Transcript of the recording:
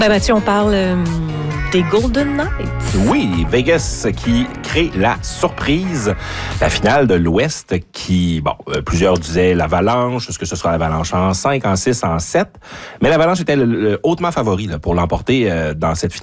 Ben Mathieu, on parle des Golden Knights. Oui, Vegas qui crée la surprise. La finale de l'Ouest qui, plusieurs disaient l'Avalanche, est-ce que ce sera l'Avalanche en 5, en 6, en 7? Mais l'Avalanche était le hautement favori là, pour l'emporter dans cette finale.